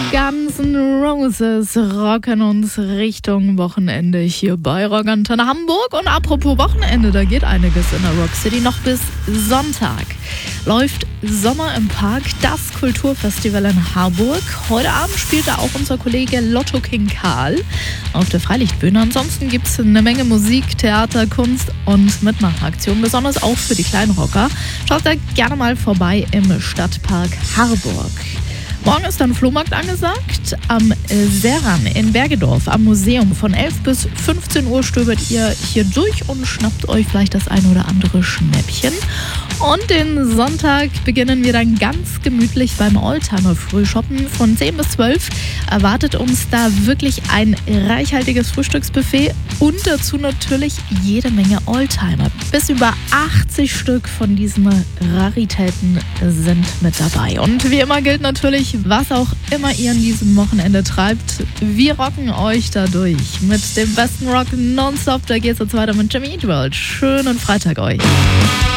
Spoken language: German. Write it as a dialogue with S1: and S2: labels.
S1: Guns N' Roses rocken uns Richtung Wochenende hier bei Rock Antenne Hamburg. Und apropos Wochenende, da geht einiges in der Rock City. Noch bis Sonntag läuft Sommer im Park, das Kulturfestival in Harburg. Heute Abend spielt da auch unser Kollege Lotto King Karl auf der Freilichtbühne. Ansonsten gibt es eine Menge Musik, Theater, Kunst und Mitmachaktionen, besonders auch für die kleinen Rocker. Schaut da gerne mal vorbei im Stadtpark Harburg. Morgen ist dann Flohmarkt angesagt. Am Serran in Bergedorf am Museum von 11 bis 15 Uhr stöbert ihr hier durch und schnappt euch vielleicht das ein oder andere Schnäppchen. Und den Sonntag beginnen wir dann ganz gemütlich beim Oldtimer-Frühshoppen. Von 10 bis 12 erwartet uns da wirklich ein reichhaltiges Frühstücksbuffet und dazu natürlich jede Menge Oldtimer. Bis über 80 Stück von diesen Raritäten sind mit dabei. Und wie immer gilt natürlich, was auch immer ihr an diesem Wochenende treibt, wir rocken euch da durch mit dem besten Rock nonstop. Da geht's jetzt weiter mit Jimmy Eat World. Schönen Freitag euch.